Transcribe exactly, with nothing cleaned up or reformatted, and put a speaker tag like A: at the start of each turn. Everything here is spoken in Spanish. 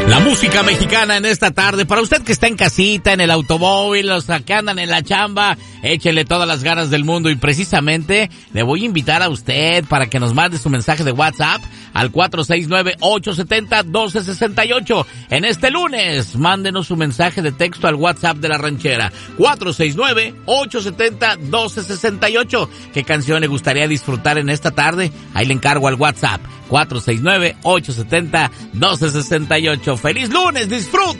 A: La música mexicana en esta tarde. Para usted que está en casita, en el automóvil, los que andan en la chamba, échele todas las ganas del mundo. Y precisamente le voy a invitar a usted para que nos mande su mensaje de WhatsApp al cuatro seis nueve, ocho siete cero, uno dos seis ocho. En este lunes, mándenos su mensaje de texto al WhatsApp de La Ranchera. cuatro seis nueve, ocho siete cero, uno dos seis ocho. ¿Qué canción le gustaría disfrutar en esta tarde? Ahí le encargo al WhatsApp. cuatro seis nueve, ocho siete cero, uno dos seis ocho. ¡Feliz lunes! ¡Disfruta!